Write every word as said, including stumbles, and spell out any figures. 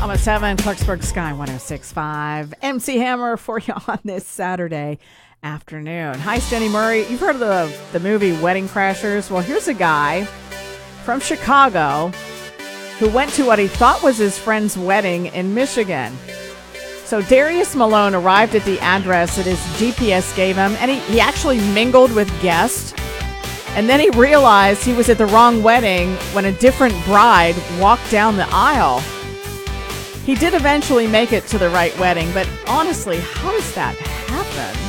Almost seven, Clarksburg Sky one oh six point five. M C Hammer for you on this Saturday afternoon. Hi, Stenny Murray. You've heard of the, the movie Wedding Crashers? Well, here's a guy from Chicago who went to what he thought was his friend's wedding in Michigan. So Darius Malone arrived at the address that his G P S gave him, and he, he actually mingled with guests. And then he realized he was at the wrong wedding when a different bride walked down the aisle. He did eventually make it to the right wedding, but honestly, how does that happen?